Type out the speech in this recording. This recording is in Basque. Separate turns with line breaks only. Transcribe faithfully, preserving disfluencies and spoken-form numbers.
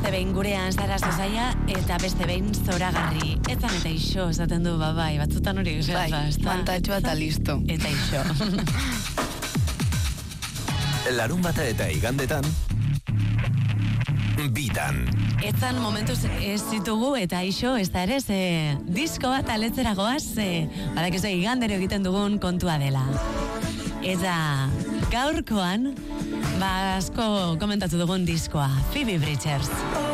beste behin gurean zara zozaia, eta beste behin zoragarri. Etzan eta iso, esaten du, babai, batzutan hori
Bai, mantatxoa eta listo.
Eta iso.
Larun bata eta igandetan, bitan.
Etzan momentuz ez zitugu, eta iso, ez da ere, ze disko bat aletzera goaz, ze, badak ez da igandero egiten dugun kontua dela. Eta gaurkoan, ba, asko komentatu dugun diskoa, Phoebe Bridgers.